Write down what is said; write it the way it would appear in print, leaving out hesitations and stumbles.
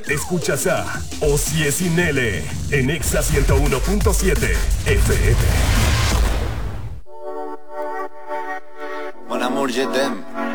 Escuchas a Osie Sinele en Exa 101.7 FM. Mon amour, je t'aime.